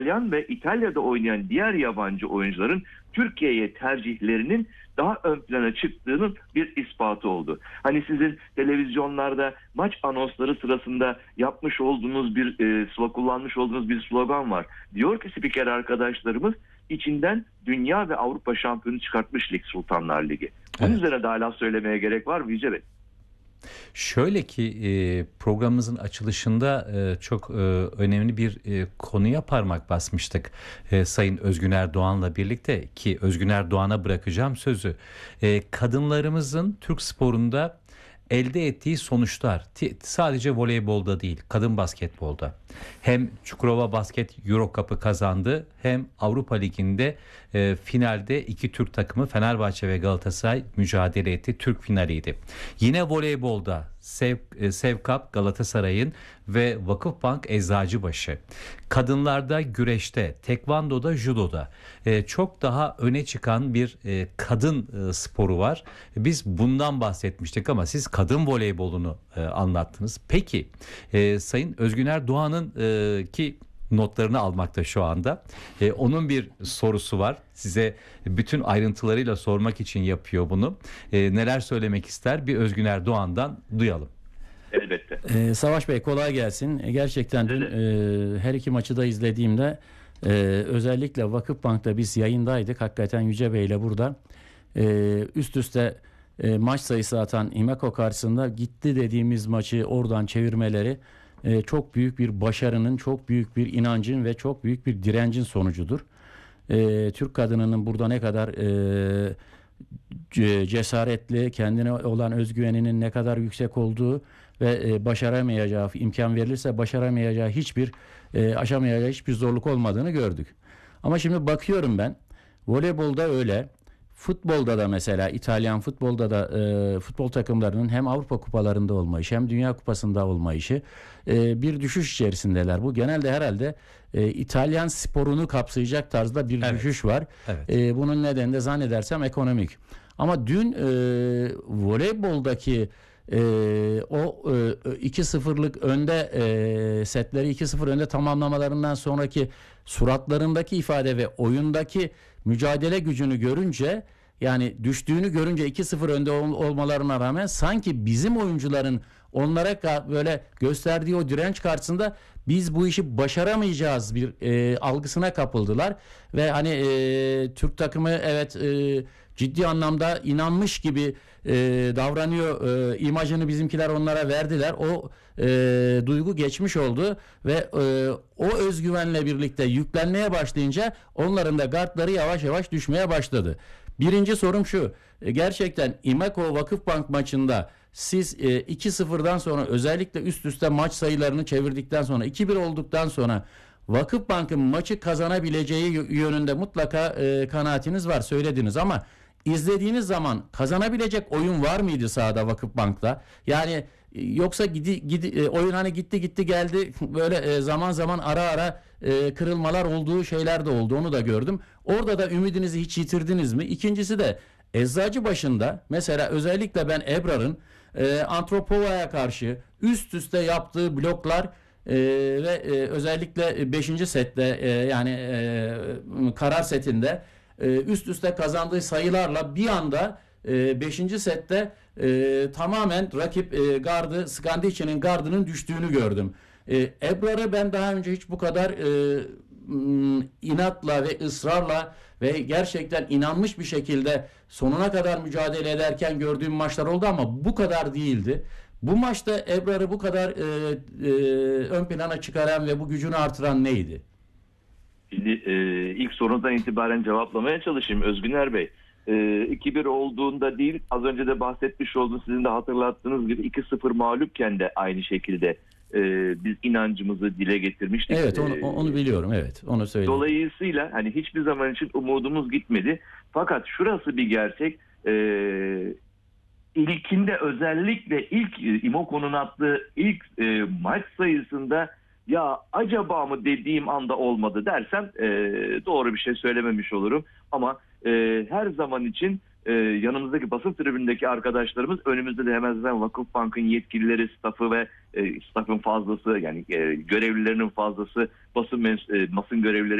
İtalyan ve İtalya'da oynayan diğer yabancı oyuncuların Türkiye'ye tercihlerinin daha ön plana çıktığının bir ispatı oldu. Hani sizin televizyonlarda maç anonsları sırasında yapmış olduğunuz kullanmış olduğunuz bir slogan var. Diyor ki spiker arkadaşlarımız, içinden dünya ve Avrupa şampiyonu çıkartmış lig Sultanlar Ligi. Bunun Evet. üzerine daha laf söylemeye gerek var mı Yüce Bey? Şöyle ki programımızın açılışında çok önemli bir konuya parmak basmıştık. Sayın Özgün Erdoğan'la birlikte, ki Özgün Erdoğan'a bırakacağım sözü. Kadınlarımızın Türk sporunda elde ettiği sonuçlar sadece voleybolda değil, kadın basketbolda. Hem Çukurova Basket Euro Cup'ı kazandı, hem Avrupa Ligi'nde finalde iki Türk takımı Fenerbahçe ve Galatasaray mücadele etti. Türk finaliydi. Yine voleybolda Sevkap Galatasaray'ın ve Vakıfbank Eczacıbaşı. Kadınlarda güreşte, tekvandoda, judoda çok daha öne çıkan bir kadın sporu var. Biz bundan bahsetmiştik ama siz kadın voleybolunu anlattınız. Peki Sayın Özgün Erdoğan'ın ki notlarını almakta şu anda. Onun bir sorusu var. Size bütün ayrıntılarıyla sormak için yapıyor bunu. Neler söylemek ister? Bir Özgün Erdoğan'dan duyalım. Elbette. Savaş Bey, kolay gelsin. Gerçekten dün her iki maçı da izlediğimde özellikle Vakıfbank'ta biz yayındaydık. Hakikaten Yüce Bey ile burada üst üste maç sayısı atan İMEKO karşısında gitti dediğimiz maçı oradan çevirmeleri çok büyük bir başarının, çok büyük bir inancın ve çok büyük bir direncin sonucudur. Türk kadınının burada ne kadar cesaretli, kendine olan özgüveninin ne kadar yüksek olduğu ve başaramayacağı, imkan verilirse başaramayacağı aşamayacağı hiçbir zorluk olmadığını gördük. Ama şimdi bakıyorum ben, voleybolda öyle, futbolda da mesela İtalyan futbolda da futbol takımlarının hem Avrupa kupalarında olma işi hem Dünya Kupası'nda olma işi bir düşüş içerisindeler. Bu genelde herhalde İtalyan sporunu kapsayacak tarzda bir düşüş var. Evet. Bunun nedeni de zannedersem ekonomik. Ama dün voleyboldaki o 2-0'lık önde setleri 2-0 önde tamamlamalarından sonraki suratlarındaki ifade ve oyundaki mücadele gücünü görünce, yani düştüğünü görünce 2-0 önde olmalarına rağmen sanki bizim oyuncuların onlara böyle gösterdiği o direnç karşısında biz bu işi başaramayacağız bir algısına kapıldılar ve hani Türk takımı evet ciddi anlamda inanmış gibi davranıyor imajını bizimkiler onlara verdiler. O duygu geçmiş oldu ve o özgüvenle birlikte yüklenmeye başlayınca onların da gardları yavaş yavaş düşmeye başladı. Birinci sorum şu: gerçekten İMEKO Vakıfbank maçında siz 2-0'dan sonra, özellikle üst üste maç sayılarını çevirdikten sonra, 2-1 olduktan sonra Vakıfbank'ın maçı kazanabileceği yönünde mutlaka kanaatiniz var, söylediniz, ama izlediğiniz zaman kazanabilecek oyun var mıydı sahada Vakıfbank'ta? Yani yoksa oyun hani gitti geldi, böyle zaman zaman ara kırılmalar olduğu şeyler de oldu, onu da gördüm. Orada da ümidinizi hiç yitirdiniz mi? İkincisi de Eczacıbaşı'nda mesela özellikle ben Ebrar'ın Antropova'ya karşı üst üste yaptığı bloklar ve özellikle 5. sette karar setinde üst üste kazandığı sayılarla bir anda 5. sette tamamen rakip gardı, Skandic'in gardının düştüğünü gördüm. Ebrar'ı ben daha önce hiç bu kadar inatla ve ısrarla ve gerçekten inanmış bir şekilde sonuna kadar mücadele ederken gördüğüm maçlar oldu ama bu kadar değildi. Bu maçta Ebrar'ı bu kadar ön plana çıkaran ve bu gücünü artıran neydi? Şimdi ilk sorundan itibaren cevaplamaya çalışayım Özgüner Bey. 2-1 olduğunda değil, az önce de bahsetmiş olduğunuz, sizin de hatırlattığınız gibi 2-0 mağlupken de aynı şekilde biz inancımızı dile getirmiştik. Evet, onu biliyorum, evet, onu söyledim. Dolayısıyla hani hiçbir zaman için umudumuz gitmedi. Fakat şurası bir gerçek. İlkinde, özellikle ilk İMOKO'nun attığı ilk maç sayısında ya acaba mı dediğim anda olmadı dersem doğru bir şey söylememiş olurum. Ama her zaman için yanımızdaki basın tribünündeki arkadaşlarımız, önümüzde de hemen zaten Vakıfbank'ın yetkilileri, stafı ve stafın fazlası, yani görevlilerinin fazlası, basın görevlileri